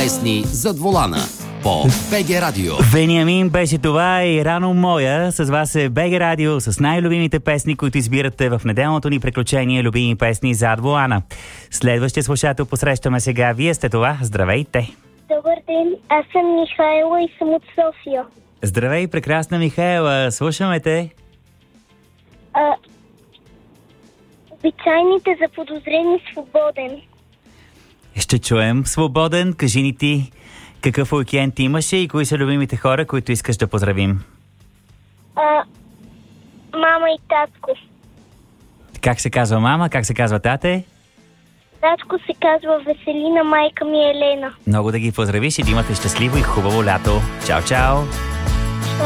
Песни зад волана по БГ Радио. Вениамин беше това и рано моя. С вас е БГ Радио с най-любимите песни, които избирате в неделното ни приключение любими песни зад волана. Следващия слушател посрещаме сега. Вие сте това. Здравейте! Добър ден, аз съм Михаела и съм от София. Здравей, прекрасна Михаела. Слушаме те. Обичайните заподозрени свободен. Ще чуем свободен. Кажи ни ти какъв уикенд имаше и кои са любимите хора, които искаш да поздравим. Мама и татко. Как се казва мама? Как се казва тате? Татко се казва Веселина, майка ми е Елена. Много да ги поздравиш и да имате щастливо и хубаво лято. Чао, чао!